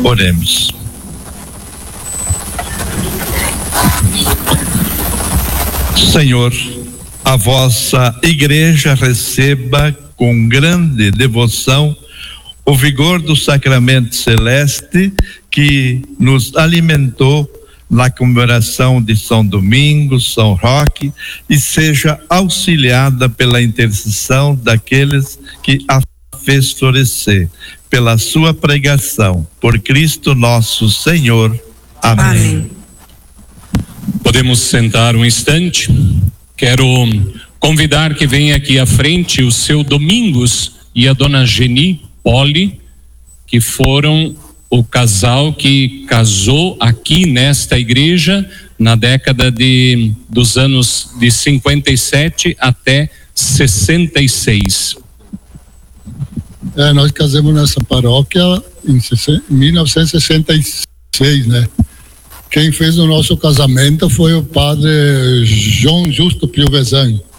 Oremos. Senhor, a vossa igreja receba com grande devoção o vigor do sacramento celeste que nos alimentou na comemoração de São Domingos, São Roque, e seja auxiliada pela intercessão daqueles que a fez florescer, pela sua pregação, por Cristo nosso Senhor. Amém. Amém. Podemos sentar um instante. Quero convidar que venha aqui à frente o seu Domingos e a dona Geni Poli, que foram o casal que casou aqui nesta igreja na década dos anos de 57 até 66. Nós casamos nessa paróquia em 1966, né? Quem fez o nosso casamento foi o padre João Justo Piovesan.